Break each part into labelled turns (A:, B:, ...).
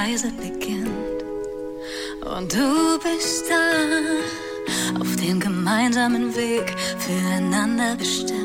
A: Reise beginnt und du bist da auf dem gemeinsamen Weg füreinander bestimmt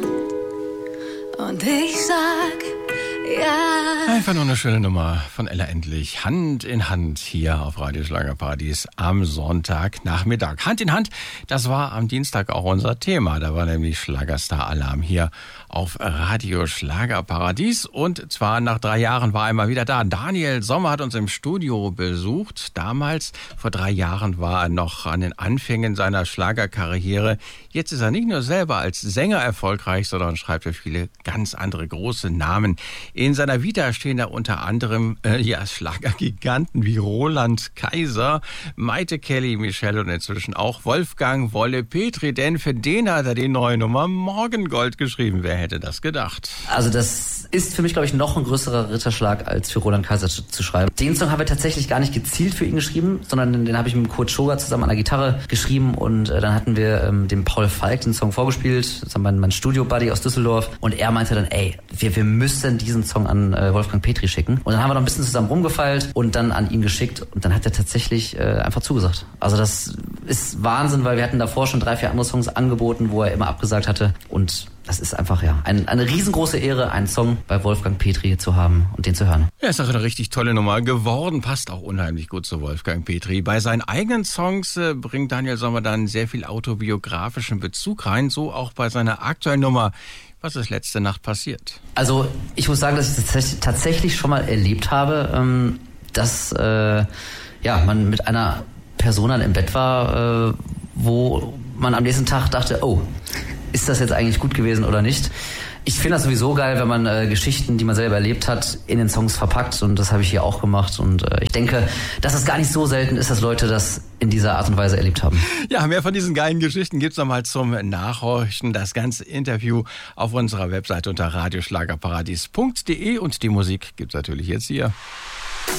A: und ich sag ja.
B: Einfach nur eine schöne Nummer von Ella Endlich. Hand in Hand hier auf Radio Schlagerparadies am Sonntagnachmittag. Hand in Hand, das war am Dienstag auch unser Thema. Da war nämlich Schlagerstar-Alarm hier auf Radio Schlagerparadies. Und zwar nach 3 Jahren war er mal wieder da. Daniel Sommer hat uns im Studio besucht. Damals, vor 3 Jahren, war er noch an den Anfängen seiner Schlagerkarriere. Jetzt ist er nicht nur selber als Sänger erfolgreich, sondern schreibt für viele ganz andere große Namen. In seiner Vita stehen da unter anderem Schlagergiganten wie Roland Kaiser, Maite Kelly, Michelle und inzwischen auch Wolfgang Wolle Petri. Denn für den hat er die neue Nummer Morgengold geschrieben. Wer hätte das gedacht?
C: Also das ist für mich, glaube ich, noch ein größerer Ritterschlag, als für Roland Kaiser zu schreiben. Den Song haben wir tatsächlich gar nicht gezielt für ihn geschrieben, sondern den habe ich mit Kurt Schoger zusammen an der Gitarre geschrieben. Und dann hatten wir dem Paul Falk den Song vorgespielt, das war mein Studio-Buddy aus Düsseldorf. Und er meinte dann, wir müssen diesen Song an Wolfgang Petri schicken. Und dann haben wir noch ein bisschen zusammen rumgefeilt und dann an ihn geschickt. Und dann hat er tatsächlich einfach zugesagt. Also das ist Wahnsinn, weil wir hatten davor schon 3, 4 andere Songs angeboten, wo er immer abgesagt hatte. Und das ist einfach eine riesengroße Ehre, einen Song bei Wolfgang Petri zu haben und den zu hören.
B: Ja, ist auch eine richtig tolle Nummer geworden. Passt auch unheimlich gut zu Wolfgang Petri. Bei seinen eigenen Songs bringt Daniel Sommer dann sehr viel autobiografischen Bezug rein. So auch bei seiner aktuellen Nummer. Was ist letzte Nacht passiert?
C: Also ich muss sagen, dass ich das tatsächlich schon mal erlebt habe, dass man mit einer Person dann im Bett war, wo man am nächsten Tag dachte, ist das jetzt eigentlich gut gewesen oder nicht? Ich finde das sowieso geil, wenn man Geschichten, die man selber erlebt hat, in den Songs verpackt. Und das habe ich hier auch gemacht. Und ich denke, dass es gar nicht so selten ist, dass Leute das in dieser Art und Weise erlebt haben.
B: Ja, mehr von diesen geilen Geschichten gibt's nochmal zum Nachhorchen. Das ganze Interview auf unserer Webseite unter radioschlagerparadies.de. Und die Musik gibt's natürlich jetzt hier.